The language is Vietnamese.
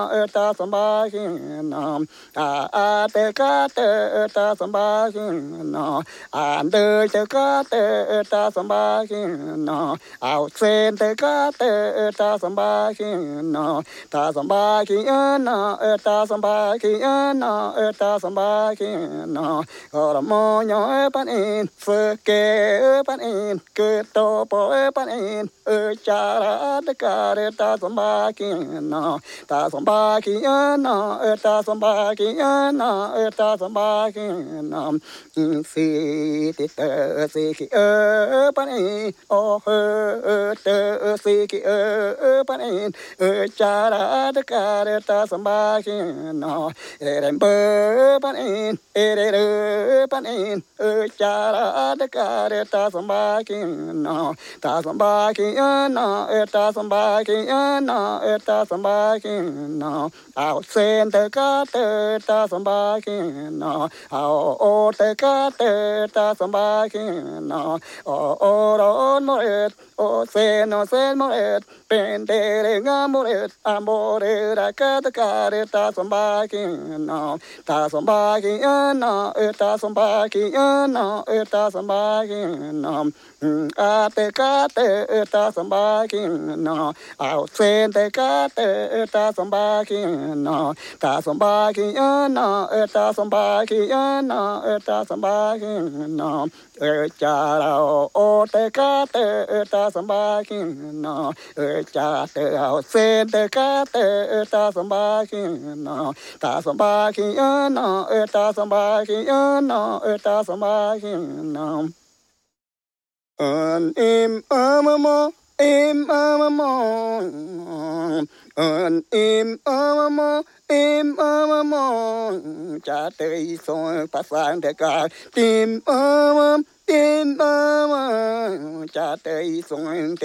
ta sam ba ki nam a te ka te ta sam ba ki nam a de te ka te ta sam ba ki nam ao sen te ka te ta sam ba ki nam ta sam ba ki na ta sam ba ki na ta sam ba ki nam ora mo nyo pan in se ke pan in ke to po pan in cha ra te ka ta sam ba ki nam ta sam ba ki na ta sam ba ki na ta sam ba ki nam si ti te si ki pan in o te si ki pan in cha ra te ka ta sam ba ki nam re pe pan in re pan in cha ra te ka ta sam ba ki nam ta sam ba ki na ta sam ba ki na ta sam ba ki nam ao sen te ka te ta sam ba ki nam ao o te ka te ta sam ba ki nam o ron mo et o sen mo et pen te re nga mo et amore ra ka ta sam ba ki nam ta sam ba ki na ta sam ba ki na ta sam ba ki nam a te ka te ta sam ba ki nam ao sen te ka te ta sam ba ki nam ta sam ba ki na ta sam ba ki na ta sam ba ki nam cha ra o te ka te ta sam ba ki nam cha te ao sen te ka te ta sam ba ki nam ta sam ba ki na ta sam ba ki na ta sam ba ki nam an im amamo im amamo an im amamo cha te son pa sang te ka tim amam cha te son